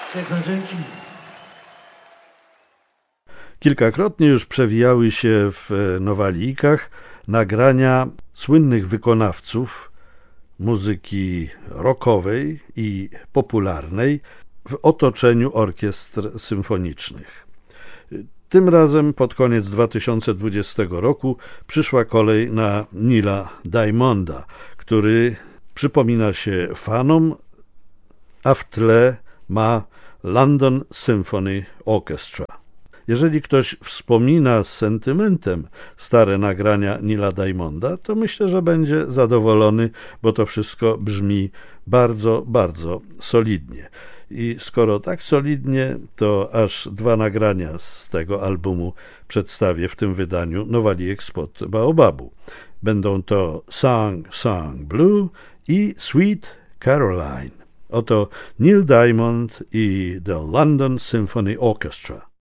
Piękne dzięki. Kilkakrotnie już przewijały się w Nowalijkach nagrania słynnych wykonawców muzyki rockowej i popularnej w otoczeniu orkiestr symfonicznych. Tym razem pod koniec 2020 roku przyszła kolej na Neila Diamonda, który przypomina się fanom, a w tle ma London Symphony Orchestra. Jeżeli ktoś wspomina z sentymentem stare nagrania Neila Diamonda, to myślę, że będzie zadowolony, bo to wszystko brzmi bardzo, bardzo solidnie. I skoro tak solidnie, to aż 2 nagrania z tego albumu przedstawię w tym wydaniu Nowalijek spod Baobabu. Będą to Song Blue i Sweet Caroline. Oto Neil Diamond i The London Symphony Orchestra.